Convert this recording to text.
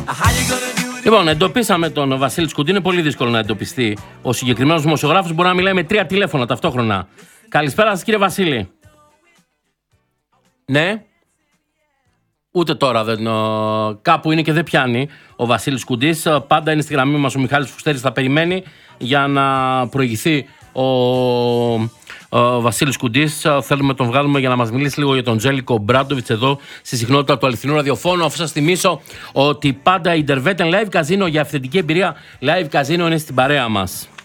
Λοιπόν, εντοπίσαμε τον Βασίλη Σκουντή. Είναι πολύ δύσκολο να εντοπιστεί ο συγκεκριμένος δημοσιογράφος. Μπορεί να μιλάει με 3 τηλέφωνα ταυτόχρονα. Καλησπέρα σας, κύριε Βασίλη. Ναι. Ούτε τώρα δεν. Κάπου είναι και δεν πιάνει ο Βασίλης Σκουντής. Πάντα είναι στη γραμμή μας ο Μιχάλης Φουστέρης. Θα περιμένει για να προηγηθεί ο Βασίλης Σκουντής. Θέλουμε να τον βγάλουμε για να μας μιλήσει λίγο για τον Τζέλικο Μπράντοβιτς εδώ στη συχνότητα του αληθινού ραδιοφώνου. Αφού σας θυμίσω ότι πάντα η Interveten Live Casino για αυθεντική εμπειρία Live Casino είναι στην παρέα μας.